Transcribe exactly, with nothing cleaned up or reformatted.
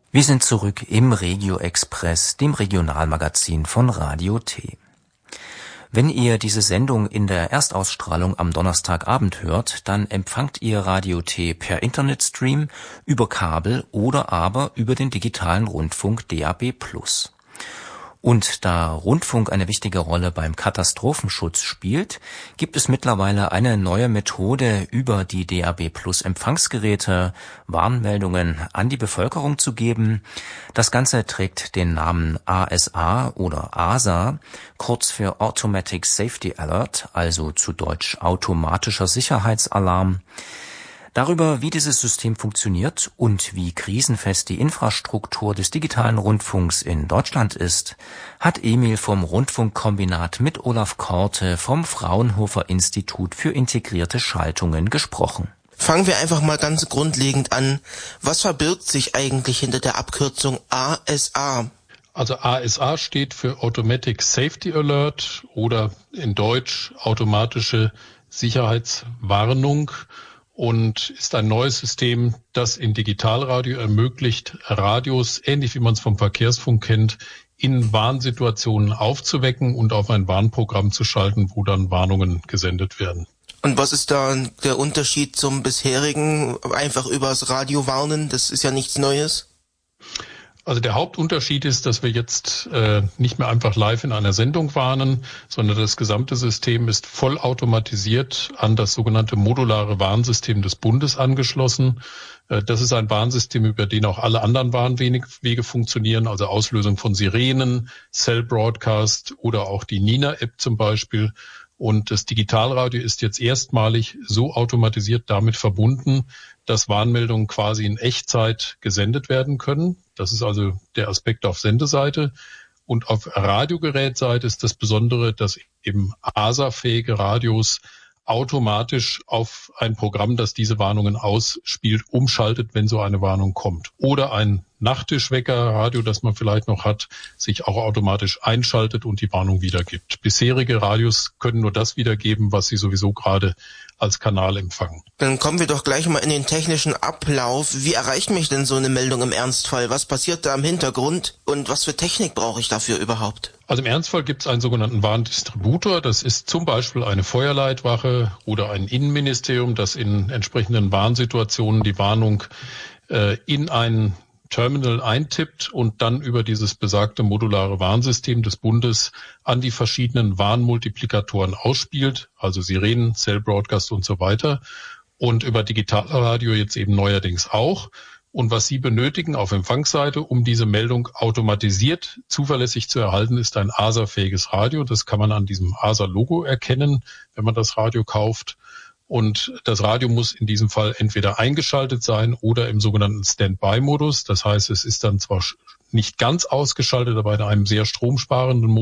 Wir sind zurück im Regio Express, dem Regionalmagazin von Radio T. Wenn ihr diese Sendung in der Erstausstrahlung am Donnerstagabend hört, dann empfangt ihr Radio T per Internetstream, über Kabel oder aber über den digitalen Rundfunk D A B plus. Und da Rundfunk eine wichtige Rolle beim Katastrophenschutz spielt, gibt es mittlerweile eine neue Methode, über die D A B plus Empfangsgeräte Warnmeldungen an die Bevölkerung zu geben. Das Ganze trägt den Namen A S A oder A S A, kurz für Automatic Safety Alert, also zu Deutsch automatischer Sicherheitsalarm. Darüber, wie dieses System funktioniert und wie krisenfest die Infrastruktur des digitalen Rundfunks in Deutschland ist, hat Emil vom Rundfunkkombinat mit Olaf Korte vom Fraunhofer Institut für integrierte Schaltungen gesprochen. Fangen wir einfach mal ganz grundlegend an. Was verbirgt sich eigentlich hinter der Abkürzung A S A? Also A S A steht für Automatic Safety Alert oder in Deutsch automatische Sicherheitswarnung. Und ist ein neues System, das in Digitalradio ermöglicht, Radios, ähnlich wie man es vom Verkehrsfunk kennt, in Warnsituationen aufzuwecken und auf ein Warnprogramm zu schalten, wo dann Warnungen gesendet werden. Und was ist da der Unterschied zum bisherigen, einfach übers Radio warnen? Das ist ja nichts Neues. Also der Hauptunterschied ist, dass wir jetzt äh, nicht mehr einfach live in einer Sendung warnen, sondern das gesamte System ist vollautomatisiert an das sogenannte modulare Warnsystem des Bundes angeschlossen. Äh, das ist ein Warnsystem, über den auch alle anderen Warnwege funktionieren, also Auslösung von Sirenen, Cell Broadcast oder auch die Nina-App zum Beispiel. Und das Digitalradio ist jetzt erstmalig so automatisiert damit verbunden, dass Warnmeldungen quasi in Echtzeit gesendet werden können. Das ist also der Aspekt auf Sendeseite. Und auf Radiogerätseite ist das Besondere, dass eben A S A-fähige Radios automatisch auf ein Programm, das diese Warnungen ausspielt, umschaltet, wenn so eine Warnung kommt. Oder ein Nachttischwecker-Radio, das man vielleicht noch hat, sich auch automatisch einschaltet und die Warnung wiedergibt. Bisherige Radios können nur das wiedergeben, was sie sowieso gerade als Kanal empfangen. Dann kommen wir doch gleich mal in den technischen Ablauf. Wie erreicht mich denn so eine Meldung im Ernstfall? Was passiert da im Hintergrund und was für Technik brauche ich dafür überhaupt? Also im Ernstfall gibt es einen sogenannten Warndistributor. Das ist zum Beispiel eine Feuerleitwache oder ein Innenministerium, das in entsprechenden Warnsituationen die Warnung äh, in ein Terminal eintippt und dann über dieses besagte modulare Warnsystem des Bundes an die verschiedenen Warnmultiplikatoren ausspielt, also Sirenen, Cell Broadcast und so weiter. Und über Digitalradio jetzt eben neuerdings auch. Und was Sie benötigen auf Empfangsseite, um diese Meldung automatisiert zuverlässig zu erhalten, ist ein A S A-fähiges Radio. Das kann man an diesem A S A-Logo erkennen, wenn man das Radio kauft. Und das Radio muss in diesem Fall entweder eingeschaltet sein oder im sogenannten Standby-Modus. Das heißt, es ist dann zwar nicht ganz ausgeschaltet, aber in einem sehr stromsparenden Modus.